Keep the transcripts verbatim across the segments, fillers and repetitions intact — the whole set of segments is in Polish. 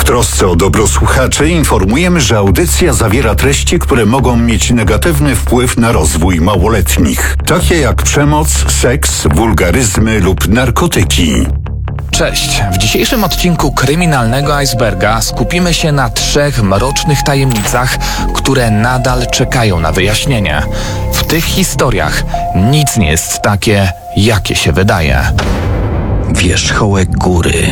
trosce o dobro słuchaczy informujemy, że audycja zawiera treści, które mogą mieć negatywny wpływ na rozwój małoletnich, takie jak przemoc, seks, wulgaryzmy lub narkotyki. Cześć! W dzisiejszym odcinku Kryminalnego Iceberga skupimy się na trzech mrocznych tajemnicach, które nadal czekają na wyjaśnienie. W tych historiach nic nie jest takie, jakie się wydaje. Wierzchołek góry.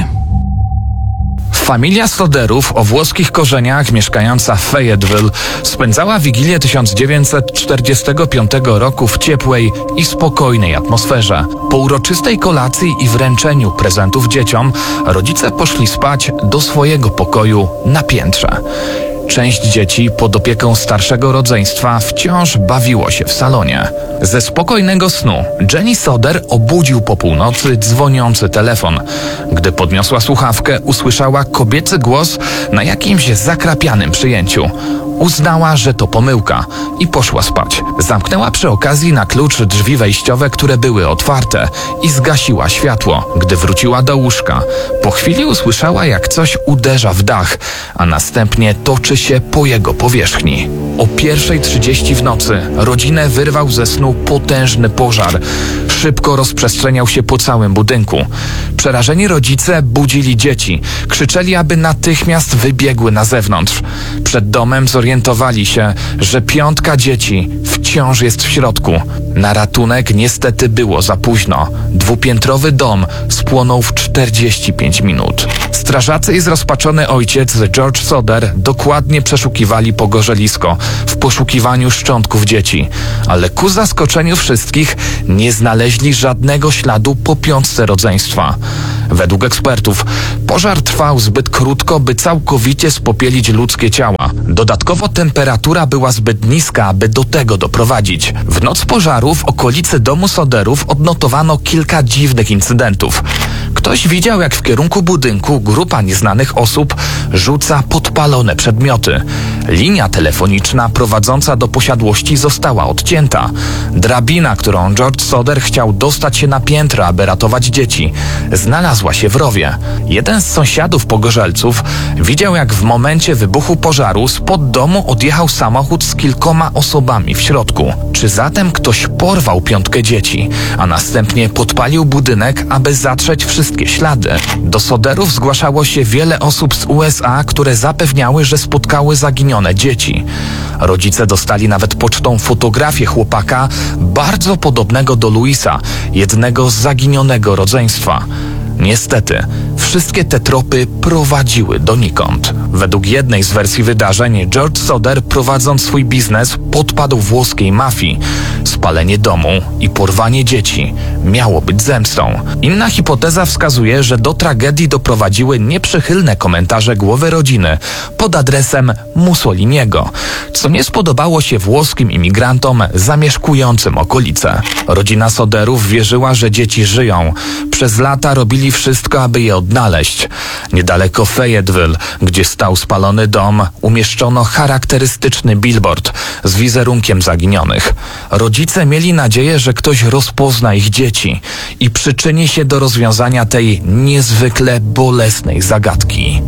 Familia Soderów o włoskich korzeniach, mieszkająca w Fayetteville, spędzała Wigilię tysiąc dziewięćset czterdziestego piątego roku w ciepłej i spokojnej atmosferze. Po uroczystej kolacji i wręczeniu prezentów dzieciom, rodzice poszli spać do swojego pokoju na piętrze. Część dzieci pod opieką starszego rodzeństwa wciąż bawiło się w salonie. Ze spokojnego snu Jenny Soder obudził po północy dzwoniący telefon. Gdy podniosła słuchawkę, usłyszała kobiecy głos na jakimś zakrapianym przyjęciu. Uznała, że to pomyłka i poszła spać. Zamknęła przy okazji na klucz drzwi wejściowe, które były otwarte, i zgasiła światło. Gdy wróciła do łóżka, po chwili usłyszała, jak coś uderza w dach, a następnie toczy się po jego powierzchni. O pierwszej trzydzieści w nocy rodzinę wyrwał ze snu potężny pożar. Szybko rozprzestrzeniał się po całym budynku. Przerażeni rodzice budzili dzieci. Krzyczeli, aby natychmiast wybiegły na zewnątrz. Przed domem zorientowali się, że piątka dzieci wciąż jest w środku. Na ratunek niestety było za późno. Dwupiętrowy dom spłonął w czterdzieści pięć minut. Strażacy i zrozpaczony ojciec George Soder dokładnie przeszukiwali pogorzelisko w poszukiwaniu szczątków dzieci, ale ku zaskoczeniu wszystkich nie znaleźli żadnego śladu po piątce rodzeństwa. Według ekspertów pożar trwał zbyt krótko, by całkowicie spopielić ludzkie ciała. Dodatkowo temperatura była zbyt niska, aby do tego doprowadzić. W noc pożaru w okolicy domu Soderów odnotowano kilka dziwnych incydentów. Ktoś widział, jak w kierunku budynku grupa nieznanych osób rzuca podpalone przedmioty. Linia telefoniczna prowadząca do posiadłości została odcięta. Drabina, którą George Soder chciał dostać się na piętro, aby ratować dzieci, znalazła się w rowie. Jeden z sąsiadów pogorzelców widział, jak w momencie wybuchu pożaru spod domu odjechał samochód z kilkoma osobami w środku. Czy zatem ktoś porwał piątkę dzieci, a następnie podpalił budynek, aby zatrzeć wszystkie ślady? Do Soderów zgłaszało się wiele osób z U S A, które zapewniały, że spotkały zaginione dzieci. Rodzice dostali nawet pocztą fotografię chłopaka bardzo podobnego do Louisa, jednego z zaginionego rodzeństwa. Niestety, wszystkie te tropy prowadziły donikąd. Według jednej z wersji wydarzeń, George Soder, prowadząc swój biznes, podpadł włoskiej mafii. Spalenie domu i porwanie dzieci miało być zemstą. Inna hipoteza wskazuje, że do tragedii doprowadziły nieprzychylne komentarze głowy rodziny pod adresem Mussoliniego, co nie spodobało się włoskim imigrantom zamieszkującym okolice. Rodzina Soderów wierzyła, że dzieci żyją. Przez lata robili wszystko, aby je odnaleźć. Niedaleko Fayetteville, gdzie stał spalony dom, umieszczono charakterystyczny billboard z wizerunkiem zaginionych. Rodzice mieli nadzieję, że ktoś rozpozna ich dzieci i przyczyni się do rozwiązania tej niezwykle bolesnej zagadki.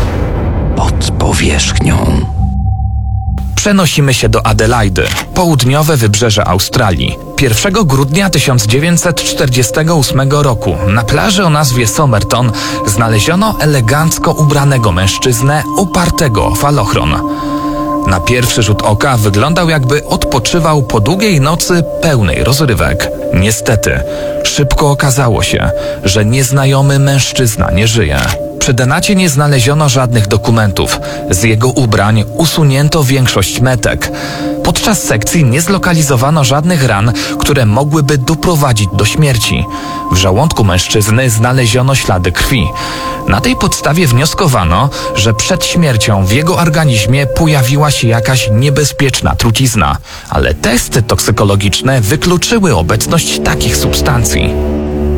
Pod powierzchnią. Przenosimy się do Adelaidy, południowe wybrzeże Australii. pierwszego grudnia tysiąc dziewięćset czterdziestego ósmego roku na plaży o nazwie Somerton znaleziono elegancko ubranego mężczyznę opartego o falochron. Na pierwszy rzut oka wyglądał, jakby odpoczywał po długiej nocy pełnej rozrywek. Niestety, szybko okazało się, że nieznajomy mężczyzna nie żyje. Przy Denacie nie znaleziono żadnych dokumentów. Z jego ubrań usunięto większość metek. Podczas sekcji nie zlokalizowano żadnych ran, które mogłyby doprowadzić do śmierci. W żołądku mężczyzny znaleziono ślady krwi. Na tej podstawie wnioskowano, że przed śmiercią w jego organizmie pojawiła się jakaś niebezpieczna trucizna, ale testy toksykologiczne wykluczyły obecność takich substancji.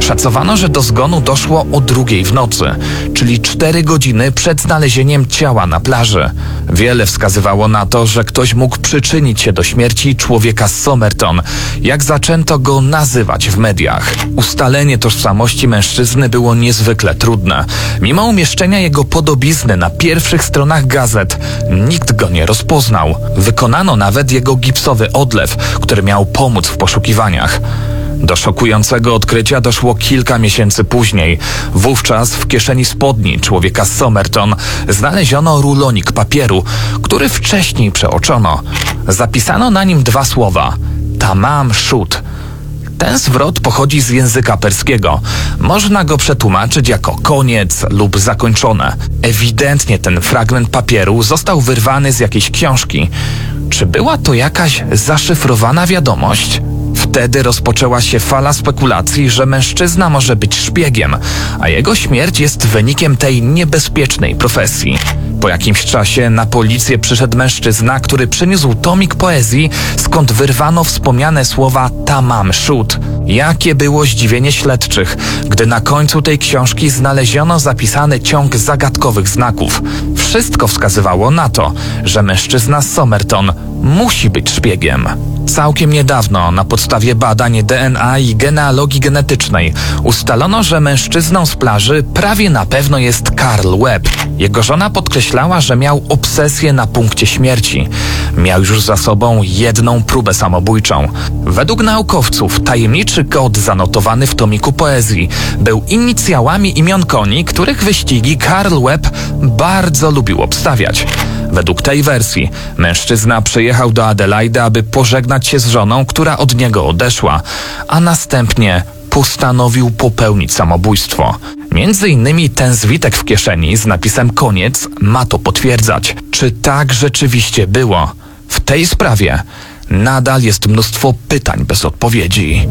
Szacowano, że do zgonu doszło o drugiej w nocy, czyli cztery godziny przed znalezieniem ciała na plaży. Wiele wskazywało na to, że ktoś mógł przyczynić się do śmierci człowieka z Somerton, jak zaczęto go nazywać w mediach. Ustalenie tożsamości mężczyzny było niezwykle trudne. Mimo umieszczenia jego podobizny na pierwszych stronach gazet, nikt go nie rozpoznał. Wykonano nawet jego gipsowy odlew, który miał pomóc w poszukiwaniach. Do szokującego odkrycia doszło kilka miesięcy później. Wówczas w kieszeni spodni człowieka z Somerton znaleziono rulonik papieru, który wcześniej przeoczono. Zapisano na nim dwa słowa: tamam shud. Ten zwrot pochodzi z języka perskiego. Można go przetłumaczyć jako koniec lub zakończone. Ewidentnie ten fragment papieru został wyrwany z jakiejś książki. Czy była to jakaś zaszyfrowana wiadomość? Wtedy rozpoczęła się fala spekulacji, że mężczyzna może być szpiegiem, a jego śmierć jest wynikiem tej niebezpiecznej profesji. Po jakimś czasie na policję przyszedł mężczyzna, który przyniósł tomik poezji, skąd wyrwano wspomniane słowa tamam shud. Jakie było zdziwienie śledczych, gdy na końcu tej książki znaleziono zapisany ciąg zagadkowych znaków. Wszystko wskazywało na to, że mężczyzna z Somerton musi być szpiegiem. Całkiem niedawno, na podstawie badań D N A i genealogii genetycznej, ustalono, że mężczyzną z plaży prawie na pewno jest Karl Webb. Jego żona podkreślała, że miał obsesję na punkcie śmierci. Miał już za sobą jedną próbę samobójczą. Według naukowców tajemniczy kod zanotowany w tomiku poezji był inicjałami imion koni, których wyścigi Karl Webb bardzo lubił obstawiać. Według tej wersji mężczyzna przyjechał do Adelaide, aby pożegnać się z żoną, która od niego odeszła, a następnie postanowił popełnić samobójstwo. Między innymi ten zwitek w kieszeni z napisem koniec ma to potwierdzać. Czy tak rzeczywiście było? W tej sprawie nadal jest mnóstwo pytań bez odpowiedzi.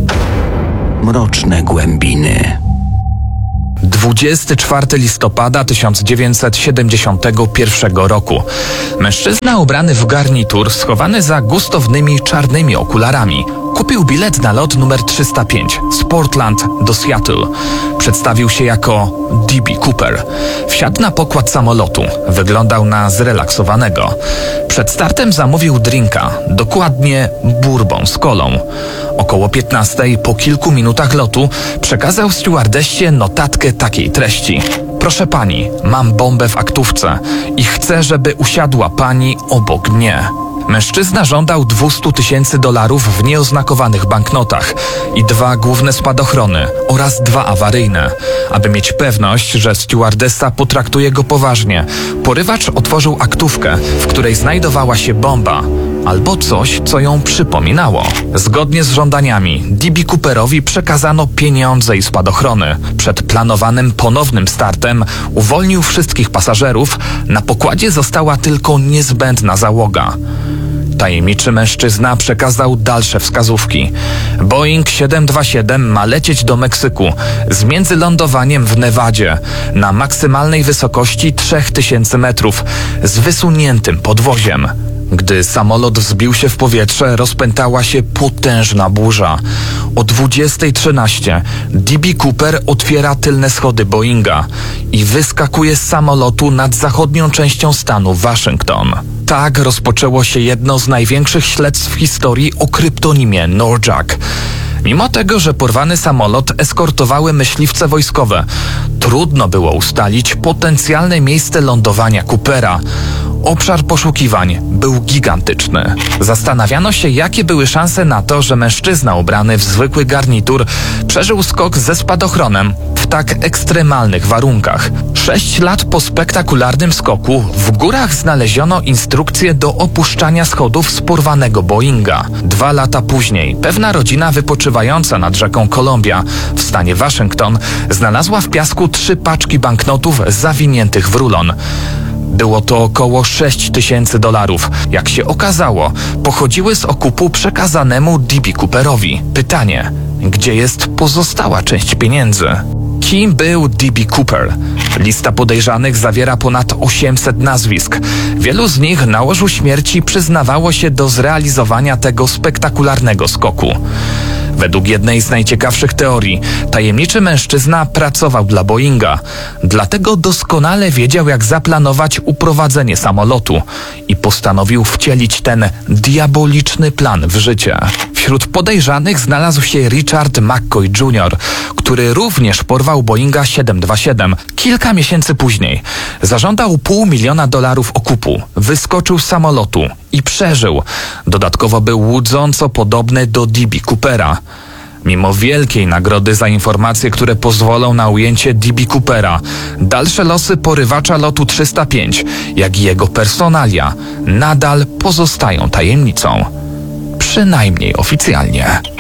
Mroczne głębiny. dwudziestego czwartego listopada tysiąc dziewięćset siedemdziesiątego pierwszego roku. Mężczyzna ubrany w garnitur, schowany za gustownymi czarnymi okularami, kupił bilet na lot numer trzysta pięć z Portland do Seattle. Przedstawił się jako D B Cooper. Wsiadł na pokład samolotu. Wyglądał na zrelaksowanego. Przed startem zamówił drinka, dokładnie bourbon z kolą. Około piętnastej, po kilku minutach lotu, przekazał stewardessie notatkę takiej treści: proszę pani, mam bombę w aktówce i chcę, żeby usiadła pani obok mnie. Mężczyzna żądał dwieście tysięcy dolarów w nieoznakowanych banknotach i dwa główne spadochrony oraz dwa awaryjne. Aby mieć pewność, że stewardessa potraktuje go poważnie, porywacz otworzył aktówkę, w której znajdowała się bomba albo coś, co ją przypominało. Zgodnie z żądaniami D B Cooperowi przekazano pieniądze i spadochrony. Przed planowanym ponownym startem uwolnił wszystkich pasażerów. Na pokładzie została tylko niezbędna załoga. Tajemniczy mężczyzna przekazał dalsze wskazówki. Boeing siedem dwa siedem ma lecieć do Meksyku z międzylądowaniem w Nevadzie na maksymalnej wysokości trzy tysiące metrów z wysuniętym podwoziem. Gdy samolot wzbił się w powietrze, rozpętała się potężna burza. O dwudziestej trzynaście D B Cooper otwiera tylne schody Boeinga i wyskakuje z samolotu nad zachodnią częścią stanu Waszyngton. Tak rozpoczęło się jedno z największych śledztw w historii o kryptonimie Norjack. Mimo tego, że porwany samolot eskortowały myśliwce wojskowe, trudno było ustalić potencjalne miejsce lądowania Coopera. Obszar poszukiwań był gigantyczny. Zastanawiano się, jakie były szanse na to, że mężczyzna ubrany w zwykły garnitur przeżył skok ze spadochronem w tak ekstremalnych warunkach. Sześć lat po spektakularnym skoku w górach znaleziono instrukcję do opuszczania schodów z porwanego Boeinga. Dwa lata później pewna rodzina wypoczywająca nad rzeką Columbia w stanie Waszyngton znalazła w piasku trzy paczki banknotów zawiniętych w rulon. Było to około sześć tysięcy dolarów. Jak się okazało, pochodziły z okupu przekazanemu D B Cooperowi. Pytanie, gdzie jest pozostała część pieniędzy? Kim był D B Cooper? Lista podejrzanych zawiera ponad osiemset nazwisk. Wielu z nich na łożu śmierci przyznawało się do zrealizowania tego spektakularnego skoku. Według jednej z najciekawszych teorii, tajemniczy mężczyzna pracował dla Boeinga. Dlatego doskonale wiedział, jak zaplanować uprowadzenie samolotu i postanowił wcielić ten diaboliczny plan w życie. Wśród podejrzanych znalazł się Richard McCoy junior, który również porwał Boeinga siedem dwa siedem. Kilka miesięcy później zażądał pół miliona dolarów okupu, wyskoczył z samolotu i przeżył. Dodatkowo był łudząco podobny do D B Coopera. Mimo wielkiej nagrody za informacje, które pozwolą na ujęcie D B Coopera, dalsze losy porywacza lotu trzysta pięć, jak i jego personalia, nadal pozostają tajemnicą. Przynajmniej oficjalnie.